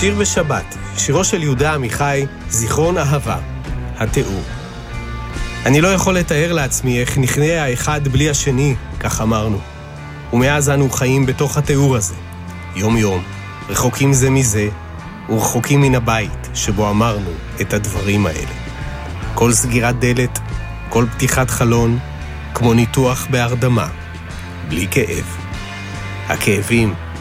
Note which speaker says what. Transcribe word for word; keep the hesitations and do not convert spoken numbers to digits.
Speaker 1: שיר בשבת, שירו של יהודה עמיחי, זיכרון אהבה, התיאור. אני לא יכול לתאר לעצמי איך נכנה האחד בלי השני, כך אמרנו. ומאז אנו חיים בתוך התיאור הזה, יום יום, רחוקים זה מזה, ורחוקים מן הבית שבו אמרנו את הדברים האלה. כל סגירת דלת, כל פתיחת חלון, כמו ניתוח בהרדמה, בלי כאב. הכאבים